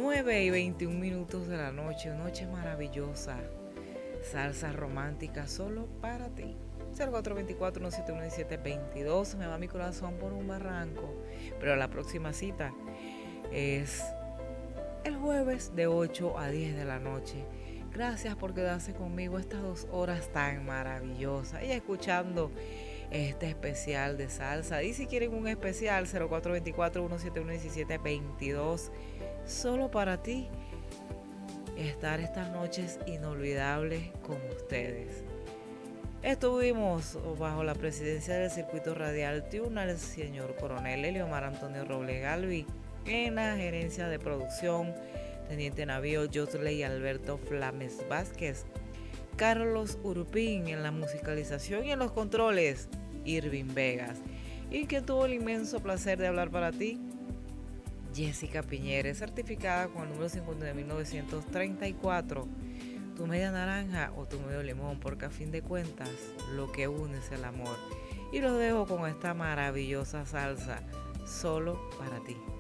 9:21 de la noche, noche maravillosa, salsa romántica solo para ti. 0424-171-1722, me va mi corazón por un barranco, pero la próxima cita es el jueves de 8 a 10 de la noche. Gracias por quedarse conmigo estas 2 horas tan maravillosas y escuchando este especial de salsa. Y si quieren un especial, 0424-171-1722, solo para ti, estar estas noches inolvidables con ustedes. Estuvimos bajo la presidencia del circuito radial Tuna, el señor coronel Eliomar Antonio Robles Galvi, en la gerencia de producción, teniente navío Josley Alberto Flames Vázquez, Carlos Urpín en la musicalización y en los controles, Irving Vegas, y que tuvo el inmenso placer de hablar para ti, Jessica Piñeres, certificada con el número 50.934, tu media naranja o tu medio limón, porque a fin de cuentas lo que une es el amor. Y los dejo con esta maravillosa salsa, solo para ti.